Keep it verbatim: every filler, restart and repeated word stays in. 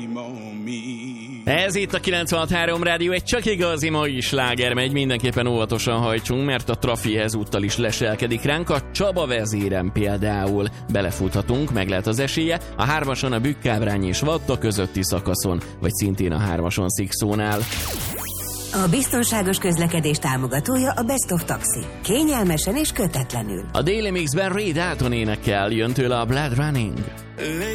Ez itt a kilencvenhat három rádió, egy csak igazi mai sláger megy, mindenképpen óvatosan hajtsunk, mert a trafi ezúttal is leselkedik ránk, a Csaba vezérem például belefuthatunk, meg lehet az esélye, a hármason a Bükkábrány és Vatta közötti szakaszon, vagy szintén a hármason Szikszónál. A biztonságos közlekedés támogatója a Best of Taxi. Kényelmesen és kötetlenül. A Daily Mixben Ray Dalton énekel, jön tőle a Blood Running.